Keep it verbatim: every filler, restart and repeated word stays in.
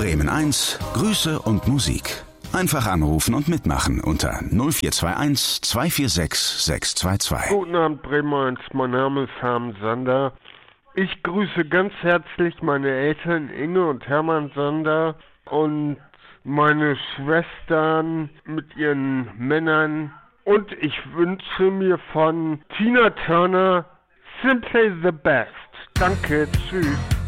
Bremen eins, Grüße und Musik. Einfach anrufen und mitmachen unter null vier zwei eins, zwei vier sechs, sechs zwei zwei. Guten Abend, Bremen eins. Mein Name ist Harm Sander. Ich grüße ganz herzlich meine Eltern Inge und Hermann Sander und meine Schwestern mit ihren Männern. Und ich wünsche mir von Tina Turner Simply the Best. Danke, tschüss.